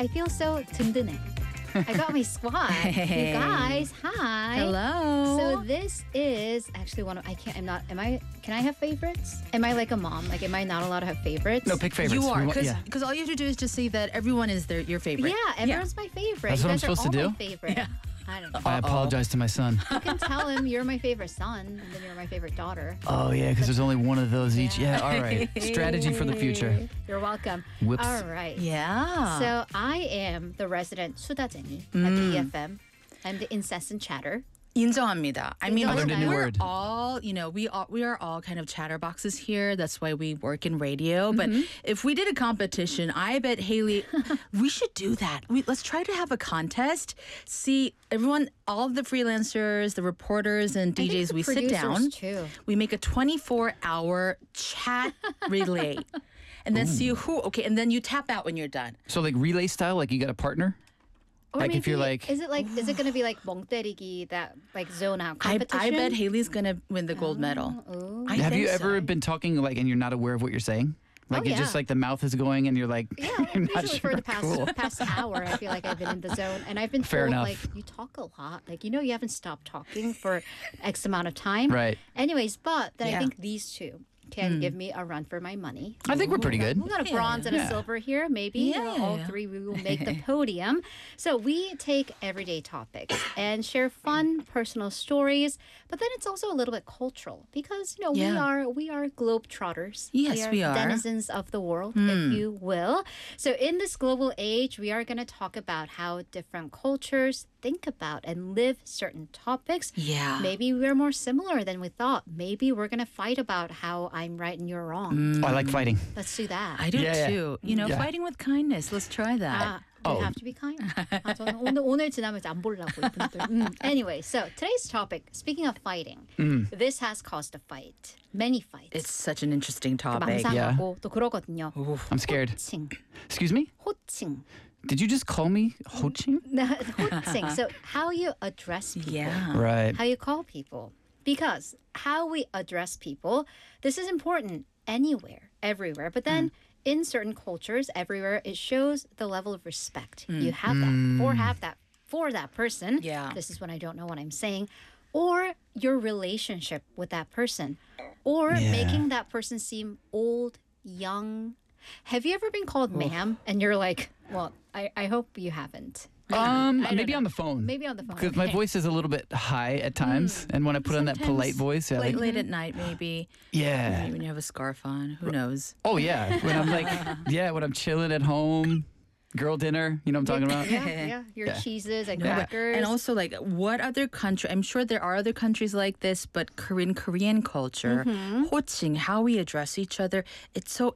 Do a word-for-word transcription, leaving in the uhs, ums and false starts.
I feel so 든든해. I got my squad. You guys, hi. Hello. So this is actually one of I can't I'm not am I can I have favorites? Am I like a mom? Like am I not allowed to have favorites? No, pick favorites. You are, We want- because yeah. all you have to do is just say that everyone is their your favorite. Yeah, everyone's my favorite. That's you what I'm guys are supposed to all do? my favorite. I don't know. I apologize to my son. You can tell him you're my favorite son, and then you're my favorite daughter. Oh, yeah, because there's only one of those each. Yeah, all right. Strategy for the future. You're welcome. Whoops. All right. Yeah. So I am the resident 수다쟁이 Mm. at B F M. I'm the incessant chatter. 인정합니다. I mean, I learned a new we're word. all, you know, we are we are all kind of chatterboxes here. That's why we work in radio. But Mm-hmm. if we did a competition, I bet Haley, we should do that. We let's try to have a contest. See, everyone, all of the freelancers, the reporters, and I D think Js, the we sit producers down. too. We make a twenty-four hour chat relay, and then see who. Okay, and then you tap out when you're done. So, like, relay style, like you got a partner? Or Like, if you're maybe- like- is it like is it going to be like 멍 때리기, that like zone out I, competition? I bet Haley's gonna win the gold medal. Ooh. I Have think you ever so. been talking, like, and you're not aware of what you're saying? Like, Oh, it's just yeah. like the mouth is going and you're like, Yeah, you're not usually sure. for the past Cool. past hour, I feel like I've been in the zone, and I've been Fair told enough. like you talk a lot, like you know you haven't stopped talking for X amount of time. Right. Anyways, but then I Yeah. think these two can give me a run for my money. I think we're pretty good. We got a bronze and a Yeah. silver here, maybe. Yeah, Uh, yeah, all yeah. three we will make the podium. So we take everyday topics and share fun personal stories, but then it's also a little bit cultural because you know we Yeah. are we are globetrotters. Yes, we are. denizens of the world, if you will. So in this global age, we are going to talk about how different cultures think about and live certain topics. Yeah. Maybe we're more similar than we thought. Maybe we're going to fight about how I'm right and you're wrong. Oh, I like fighting. Let's do that. I do Yeah, yeah. too. You know, Yeah. fighting with kindness. Let's try that. Ah, do you Oh. have to be kind? 아, 저는 오늘 오늘 지나면 안 보려고 이분들. 음. Anyway, so today's topic. Speaking of fighting, this has caused a fight, many fights. It's such an interesting topic. 망상하고 또 그러거든요. I'm scared. 호칭, Excuse me? 호칭, Did you just call me Ho-Ching? 호칭. So how you address people, Yeah. Right. how you call people, because how we address people, this is important anywhere, everywhere. But then. In certain cultures, everywhere, it shows the level of respect you have that or have that for that person. Yeah. This is when I don't know what I'm saying. Or your relationship with that person. Or Yeah. making that person seem old, young. Have you ever been called ma'am and you're like, well, I, I hope you haven't. Um, I don't maybe know. on the phone. Maybe on the phone. Because my Okay. voice is a little bit high at times, and when I put on that polite voice, yeah, late, like, late at night, maybe. yeah. Maybe when you have a scarf on. Who knows? Oh yeah, when I'm like, yeah, when I'm chilling at home, girl dinner, you know what I'm talking about? Yeah, yeah. Your Yeah. cheeses and Yeah. crackers. And also, like, what other country? I'm sure there are other countries like this, but Korean Korean culture, Mm-hmm. 호칭, how we address each other, it's so